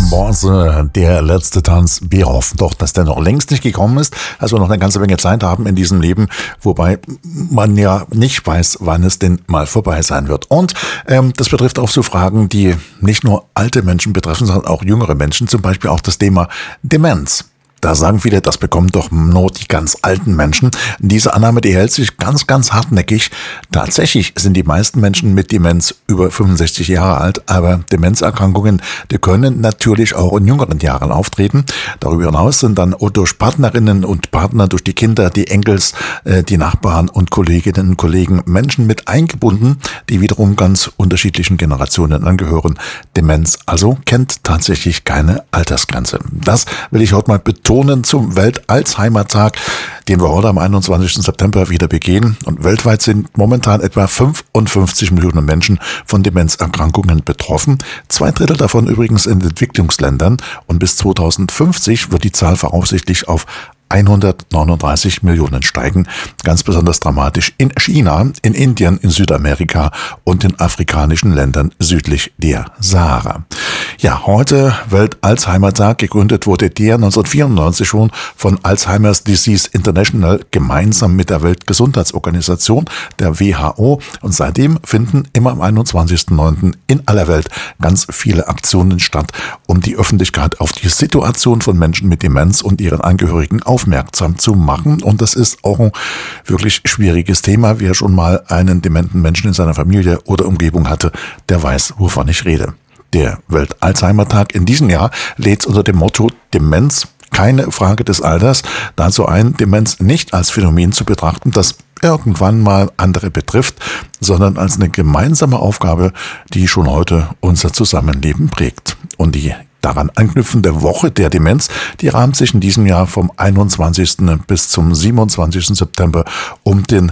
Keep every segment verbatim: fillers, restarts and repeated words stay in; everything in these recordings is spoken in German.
Morse, der letzte Tanz. Wir hoffen doch, dass der noch längst nicht gekommen ist, also wir noch eine ganze Menge Zeit haben in diesem Leben, wobei man ja nicht weiß, wann es denn mal vorbei sein wird. Und ähm, das betrifft auch so Fragen, die nicht nur alte Menschen betreffen, sondern auch jüngere Menschen, zum Beispiel auch das Thema Demenz. Da sagen viele, das bekommen doch nur die ganz alten Menschen. Diese Annahme, die hält sich ganz, ganz hartnäckig. Tatsächlich sind die meisten Menschen mit Demenz über fünfundsechzig Jahre alt, aber Demenzerkrankungen, die können natürlich auch in jüngeren Jahren auftreten. Darüber hinaus sind dann durch Partnerinnen und Partner, durch die Kinder, die Enkels, die Nachbarn und Kolleginnen und Kollegen Menschen mit eingebunden, die wiederum ganz unterschiedlichen Generationen angehören. Demenz also kennt tatsächlich keine Altersgrenze. Das will ich heute mal betonen. Zum Welt-Alzheimer-Tag, den wir heute am einundzwanzigsten September wieder begehen. Und weltweit sind momentan etwa fünfundfünfzig Millionen Menschen von Demenzerkrankungen betroffen. Zwei Drittel davon übrigens in Entwicklungsländern. Und bis zweitausendfünfzig wird die Zahl voraussichtlich auf hundertneununddreißig Millionen steigen. Ganz besonders dramatisch in China, in Indien, in Südamerika und in afrikanischen Ländern südlich der Sahara. Ja, heute Welt-Alzheimer-Tag. Gegründet wurde der neunzehnhundertvierundneunzig schon von Alzheimer's Disease International gemeinsam mit der Weltgesundheitsorganisation, der W H O. Und seitdem finden immer am einundzwanzigsten neunten in aller Welt ganz viele Aktionen statt, um die Öffentlichkeit auf die Situation von Menschen mit Demenz und ihren Angehörigen aufmerksam zu machen. Und das ist auch ein wirklich schwieriges Thema. Wer schon mal einen dementen Menschen in seiner Familie oder Umgebung hatte, der weiß, wovon ich rede. Der Welt-Alzheimer-Tag in diesem Jahr lädt unter dem Motto Demenz, keine Frage des Alters, dazu ein, Demenz nicht als Phänomen zu betrachten, das irgendwann mal andere betrifft, sondern als eine gemeinsame Aufgabe, die schon heute unser Zusammenleben prägt. Und die daran anknüpfende Woche der Demenz, die rahmt sich in diesem Jahr vom einundzwanzigsten bis zum siebenundzwanzigsten September um den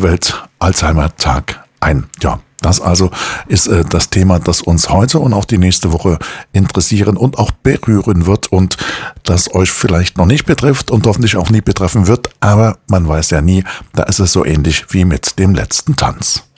Welt-Alzheimer-Tag ein. Ja, das also ist äh, das Thema, das uns heute und auch die nächste Woche interessieren und auch berühren wird und das euch vielleicht noch nicht betrifft und hoffentlich auch nie betreffen wird, aber man weiß ja nie, da ist es so ähnlich wie mit dem letzten Tanz.